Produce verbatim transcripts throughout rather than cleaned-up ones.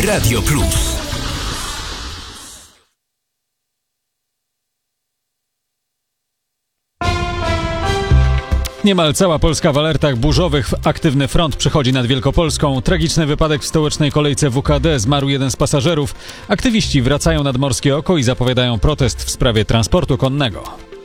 Radio Plus. Niemal cała Polska w alertach burzowych. Aktywny front przechodzi nad Wielkopolską. Tragiczny wypadek w stołecznej kolejce W K D. Zmarł jeden z pasażerów. Aktywiści wracają nad Morskie Oko i zapowiadają protest w sprawie transportu konnego.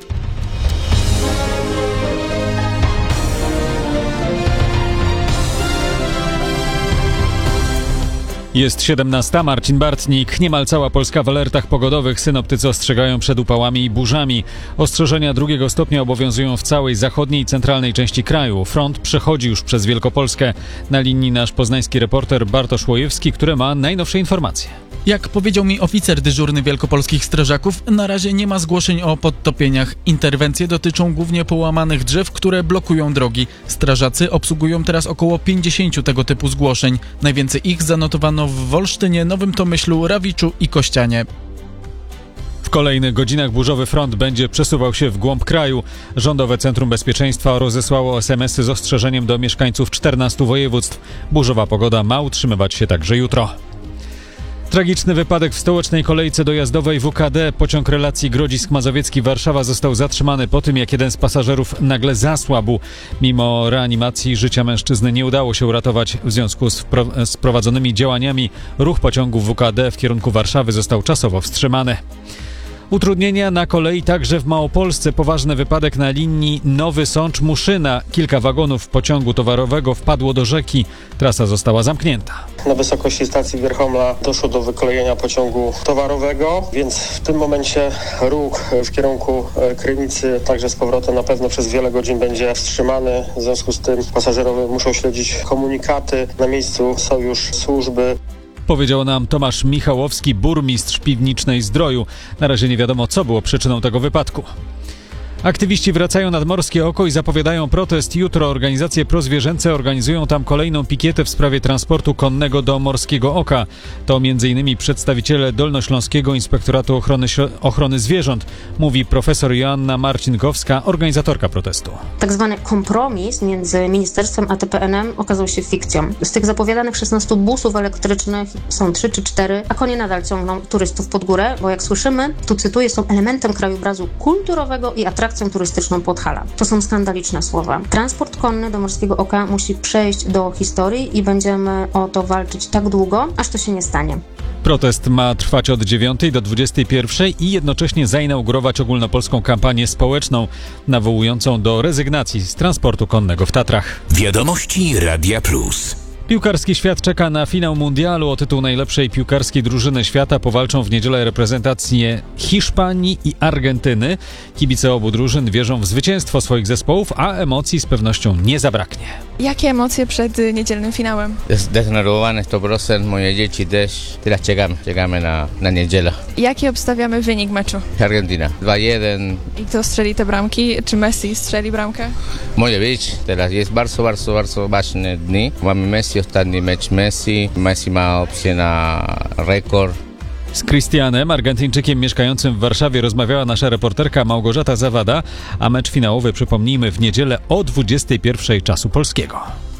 Jest siedemnasta. Marcin Bartnik. Niemal cała Polska w alertach pogodowych. Synoptycy ostrzegają przed upałami i burzami. Ostrzeżenia drugiego stopnia obowiązują w całej zachodniej i centralnej części kraju. Front przechodzi już przez Wielkopolskę. Na linii nasz poznański reporter Bartosz Łojewski, który ma najnowsze informacje. Jak powiedział mi oficer dyżurny wielkopolskich strażaków, na razie nie ma zgłoszeń o podtopieniach. Interwencje dotyczą głównie połamanych drzew, które blokują drogi. Strażacy obsługują teraz około pięćdziesięciu tego typu zgłoszeń. Najwięcej ich zanotowano w Wolsztynie, Nowym Tomyślu, Rawiczu i Kościanie. W kolejnych godzinach burzowy front będzie przesuwał się w głąb kraju. Rządowe Centrum Bezpieczeństwa rozesłało es em esy z ostrzeżeniem do mieszkańców czternastu województw. Burzowa pogoda ma utrzymywać się także jutro. Tragiczny wypadek w stołecznej kolejce dojazdowej W K D. Pociąg relacji Grodzisk Mazowiecki-Warszawa został zatrzymany po tym, jak jeden z pasażerów nagle zasłabł. Mimo reanimacji życia mężczyzny nie udało się uratować. W związku z, wpro- z prowadzonymi działaniami ruch pociągu W K D w kierunku Warszawy został czasowo wstrzymany. Utrudnienia na kolei także w Małopolsce. Poważny wypadek na linii Nowy Sącz-Muszyna. Kilka wagonów pociągu towarowego wpadło do rzeki. Trasa została zamknięta. Na wysokości stacji Wierchomla doszło do wykolejenia pociągu towarowego, więc w tym momencie ruch w kierunku Krynicy także z powrotem na pewno przez wiele godzin będzie wstrzymany. W związku z tym pasażerowie muszą śledzić komunikaty. Na miejscu są już służby. Powiedział nam Tomasz Michałowski, burmistrz Piwnicznej Zdroju. Na razie nie wiadomo, co było przyczyną tego wypadku. Aktywiści wracają nad Morskie Oko i zapowiadają protest. Jutro organizacje prozwierzęce organizują tam kolejną pikietę w sprawie transportu konnego do Morskiego Oka. To między innymi przedstawiciele Dolnośląskiego Inspektoratu Ochrony, Ochrony Zwierząt, mówi profesor Joanna Marcinkowska, organizatorka protestu. Tak zwany kompromis między ministerstwem a T P N em okazał się fikcją. Z tych zapowiadanych szesnastu busów elektrycznych są trzy czy cztery, a konie nadal ciągną turystów pod górę, bo jak słyszymy, tu cytuję, są elementem krajobrazu kulturowego i atrakcji turystyczną Podhala. To są skandaliczne słowa. Transport konny do Morskiego Oka musi przejść do historii i będziemy o to walczyć tak długo, aż to się nie stanie. Protest ma trwać od dziewiątej do dwudziestej pierwszej i jednocześnie zainaugurować ogólnopolską kampanię społeczną nawołującą do rezygnacji z transportu konnego w Tatrach. Wiadomości Radia Plus. Piłkarski świat czeka na finał mundialu. O tytuł najlepszej piłkarskiej drużyny świata powalczą w niedzielę reprezentacje Hiszpanii i Argentyny. Kibice obu drużyn wierzą w zwycięstwo swoich zespołów, a emocji z pewnością nie zabraknie. Jakie emocje przed niedzielnym finałem? Zdenerwowane sto procent, moje dzieci też. Teraz czekamy, czekamy na, na niedzielę. Jaki obstawiamy wynik meczu? Argentyna dwa jeden. I kto strzeli te bramki? Czy Messi strzeli bramkę? Może być. Teraz jest bardzo, bardzo, bardzo ważne dni. Mamy Messi, ostatni mecz Messi. Messi ma opcję na rekord. Z Cristianem, Argentyńczykiem mieszkającym w Warszawie, rozmawiała nasza reporterka Małgorzata Zawada, a mecz finałowy, przypomnijmy, w niedzielę o dwudziestej pierwszej czasu polskiego.